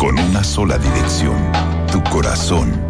con una sola dirección, tu corazón.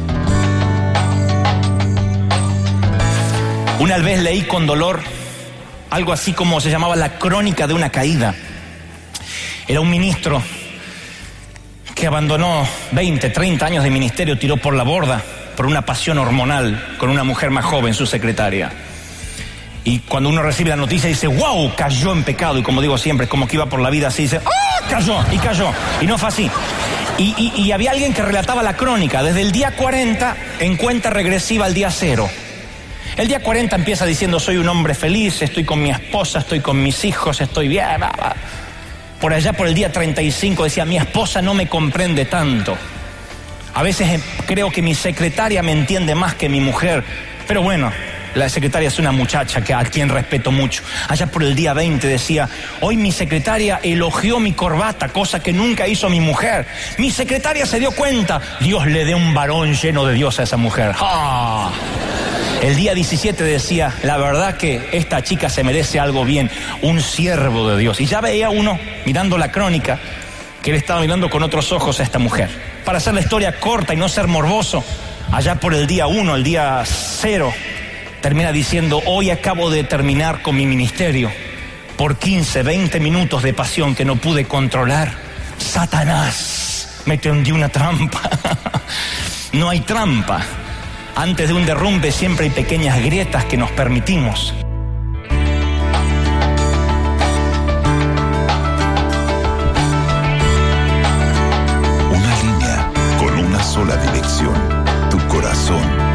Una vez leí con dolor algo así como se llamaba la crónica de una caída. Era un ministro que abandonó 20, 30 años de ministerio, tiró por la borda por una pasión hormonal con una mujer más joven, su secretaria. Y cuando uno recibe la noticia dice, wow, cayó en pecado. Y como digo siempre, es como que iba por la vida así, dice, ¡ah! Cayó. Y no fue así. Y había alguien que relataba la crónica, desde el día 40 en cuenta regresiva al día 0. El día 40 empieza diciendo, soy un hombre feliz, estoy con mi esposa, estoy con mis hijos, estoy bien. Por allá por el día 35 decía, mi esposa no me comprende tanto. A veces creo que mi secretaria me entiende más que mi mujer. Pero bueno, la secretaria es una muchacha a quien respeto mucho. Allá por el día 20 decía, hoy mi secretaria elogió mi corbata, cosa que nunca hizo mi mujer. Mi secretaria se dio cuenta, Dios le dé un varón lleno de Dios a esa mujer. ¡Ah! El día 17 decía, la verdad que esta chica se merece algo bien, un siervo de Dios. Y ya veía uno, mirando la crónica, que él estaba mirando con otros ojos a esta mujer. Para hacer la historia corta y no ser morboso, allá por el día 1, el día 0, termina diciendo, hoy acabo de terminar con mi ministerio. Por 15, 20 minutos de pasión que no pude controlar, Satanás me tendió una trampa. No hay trampa. Antes de un derrumbe siempre hay pequeñas grietas que nos permitimos. Una línea con una sola dirección, tu corazón.